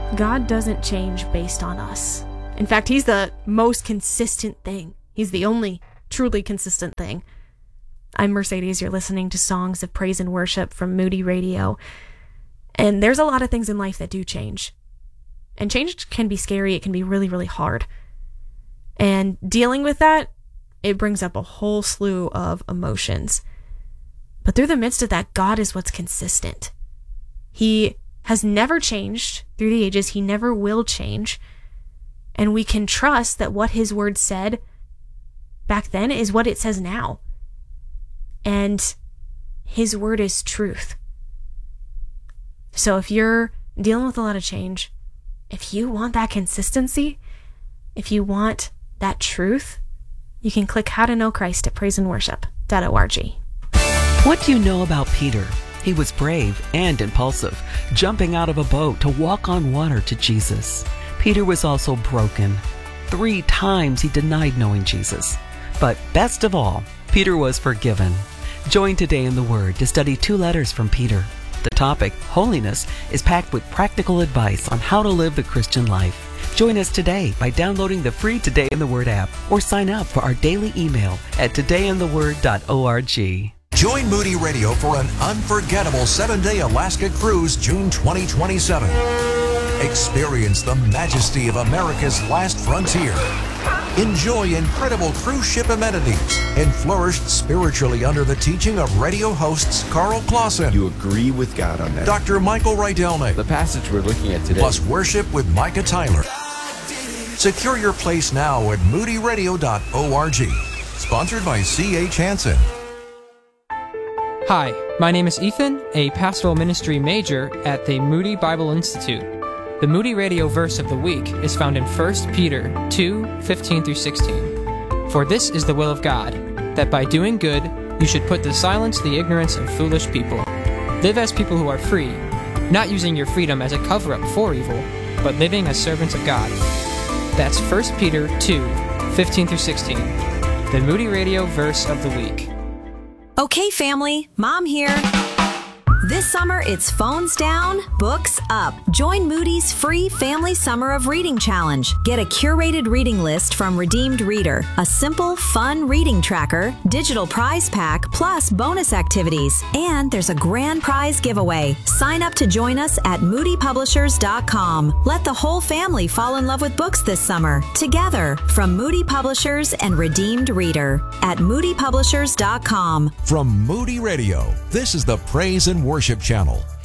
God doesn't change based on us. In fact, He's the most consistent thing. He's the only truly consistent thing. I'm Mercedes. You're listening to Songs of Praise and Worship from Moody Radio. And there's a lot of things in life that do change. And change can be scary. It can be really, really hard. And dealing with that, it brings up a whole slew of emotions. But through the midst of that, God is what's consistent. He has never changed through the ages. He never will change. And we can trust that what His word said back then is what it says now. And His word is truth. So if you're dealing with a lot of change, if you want that consistency, if you want that truth, you can click How to Know Christ at praiseandworship.org. What do you know about Peter? He was brave and impulsive, jumping out of a boat to walk on water to Jesus. Peter was also broken. 3 times he denied knowing Jesus. But best of all, Peter was forgiven. Join Today in the Word to study 2 letters from Peter. The topic, holiness, is packed with practical advice on how to live the Christian life. Join us today by downloading the free Today in the Word app or sign up for our daily email at todayintheword.org. Join Moody Radio for an unforgettable 7-day Alaska cruise June 2027. Experience the majesty of America's last frontier. Enjoy incredible cruise ship amenities and flourish spiritually under the teaching of radio hosts Carl Clausen. You agree with God on that. Dr. Michael Rydelnik. The passage we're looking at today. Plus worship with Micah Tyler. Secure your place now at moodyradio.org. Sponsored by C.H. Hansen. Hi, my name is Ethan, a pastoral ministry major at the Moody Bible Institute. The Moody Radio verse of the week is found in 1 Peter 2:15-16. For this is the will of God, that by doing good you should put to silence the ignorance of foolish people. Live as people who are free, not using your freedom as a cover-up for evil, but living as servants of God. That's 1 Peter 2:15-16, the Moody Radio verse of the week. Okay, family, Mom here. This summer, it's phones down, books up. Join Moody's free Family Summer of Reading Challenge. Get a curated reading list from Redeemed Reader, a simple, fun reading tracker, digital prize pack, plus bonus activities. And there's a grand prize giveaway. Sign up to join us at moodypublishers.com. Let the whole family fall in love with books this summer. Together, from Moody Publishers and Redeemed Reader at moodypublishers.com. From Moody Radio, this is the Praise and Worship Channel.